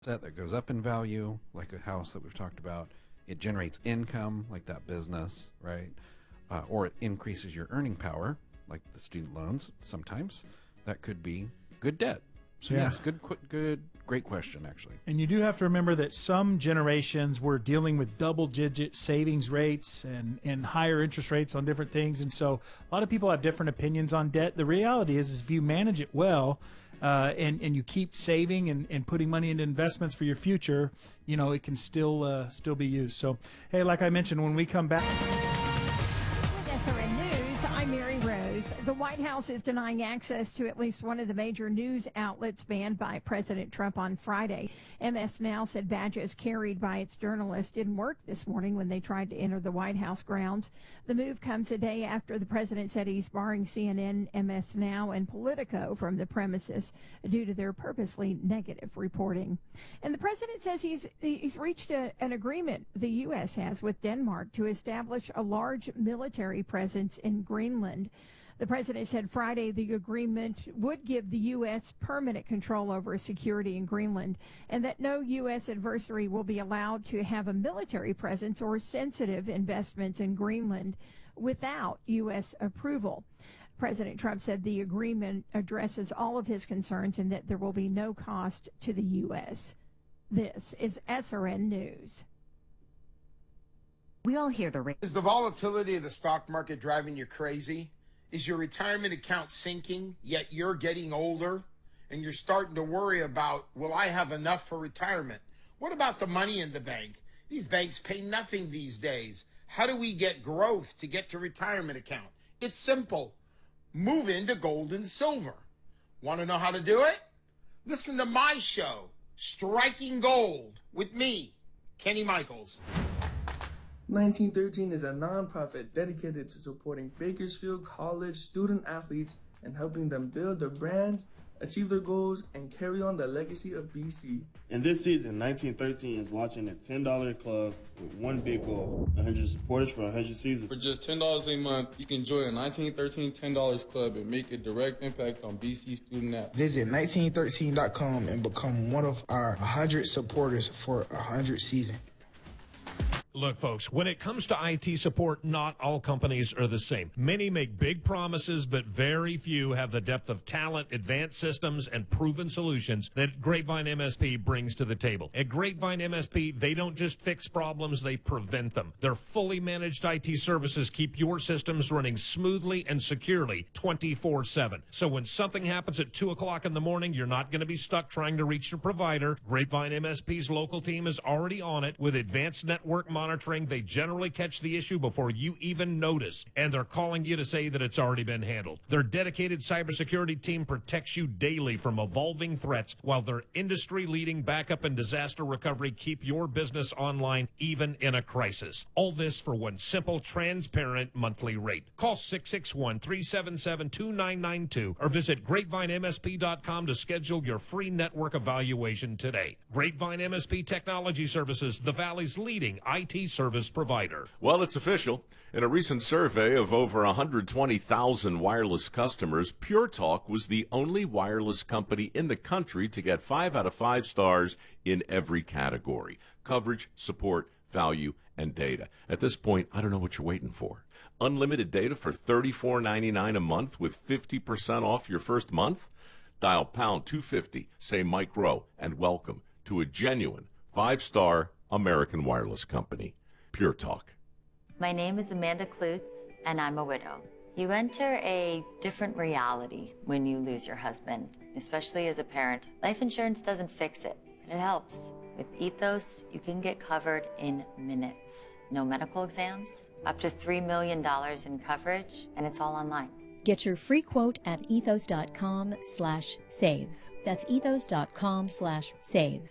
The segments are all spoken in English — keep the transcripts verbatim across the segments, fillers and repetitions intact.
asset that goes up in value, like a house that we've talked about. It generates income, like that business, right? Uh, or it increases your earning power, like the student loans. Sometimes that could be good debt. So Yeah. yes, good, good, great question, actually. And you do have to remember that some generations were dealing with double-digit savings rates and, and higher interest rates on different things. And so a lot of people have different opinions on debt. The reality is, is if you manage it well uh, and, and you keep saving and, and putting money into investments for your future, you know, it can still uh, still be used. So, hey, like I mentioned, when we come back... With S R N News, I'm Mary Rose. The White House is denying access to at least one of the major news outlets banned by President Trump on Friday. M S Now said badges carried by its journalists didn't work this morning when they tried to enter the White House grounds. The move comes a day after the president said he's barring C N N, M S Now, and Politico from the premises due to their purposely negative reporting. And the president says he's he's reached a, an agreement, the U S has, with Denmark to establish a large military presence in Greenland. The president said Friday the agreement would give the U S permanent control over security in Greenland and that no U S adversary will be allowed to have a military presence or sensitive investments in Greenland without U S approval. President Trump said the agreement addresses all of his concerns and that there will be no cost to the U S. This is S R N News. We all hear the rate. Is the volatility of the stock market driving you crazy? Is your retirement account sinking, yet you're getting older and you're starting to worry about, will I have enough for retirement? What about the money in the bank? These banks pay nothing these days. How do we get growth to get to retirement account? It's simple. Move into gold and silver. Want to know how to do it? Listen to my show, Striking Gold, with me, Kenny Michaels. nineteen thirteen is a nonprofit dedicated to supporting Bakersfield College student athletes and helping them build their brands, achieve their goals, and carry on the legacy of B C. And this season, nineteen thirteen is launching a ten dollar club with one big goal, one hundred supporters for one hundred seasons. For just ten dollars a month, you can join a nineteen thirteen ten dollars club and make a direct impact on B C student athletes. Visit nineteen thirteen dot com and become one of our one hundred supporters for one hundred seasons. Look, folks, when it comes to I T support, not all companies are the same. Many make big promises, but very few have the depth of talent, advanced systems, and proven solutions that Grapevine M S P brings to the table. At Grapevine M S P, they don't just fix problems, they prevent them. Their fully managed I T services keep your systems running smoothly and securely twenty-four seven. So when something happens at two o'clock in the morning, you're not going to be stuck trying to reach your provider. Grapevine M S P's local team is already on it with advanced network monitoring. monitoring. They generally catch the issue before you even notice, and they're calling you to say that it's already been handled. Their dedicated cybersecurity team protects you daily from evolving threats, while their industry-leading backup and disaster recovery keep your business online even in a crisis. All this for one simple, transparent monthly rate. Call six six one, three seven seven, two nine nine two or visit grapevine M S P dot com to schedule your free network evaluation today. Grapevine M S P Technology Services, the Valley's leading I T service provider. Well, it's official. In a recent survey of over one hundred twenty thousand wireless customers, Pure Talk was the only wireless company in the country to get five out of five stars in every category: coverage, support, value, and data. At this point, I don't know what you're waiting for. Unlimited data for thirty-four ninety-nine a month with fifty percent off your first month? Dial pound two fifty, say Mike Rowe, and welcome to a genuine five-star American wireless company. Pure Talk. My name is Amanda Klutz, and I'm a widow. You enter a different reality when you lose your husband, especially as a parent. Life insurance doesn't fix it, but it helps. With Ethos, you can get covered in minutes. No medical exams, up to three million dollars in coverage, and it's all online. Get your free quote at ethos.com slash save. That's ethos.com slash save.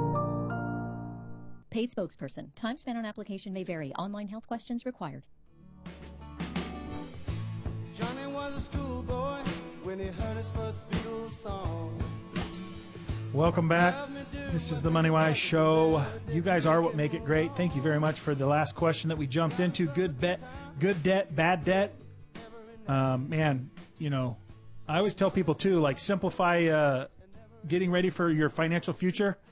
Paid spokesperson. Time spent on application may vary. Online health questions required. Johnny was a schoolboy when he heard his first Beatles song. Welcome back. This is the Money Wise Show. You guys are what make it great. Thank you very much for the last question that we jumped into. Good bet, good debt, bad debt. Um, man, you know, I always tell people too, like, simplify uh, getting ready for your financial future.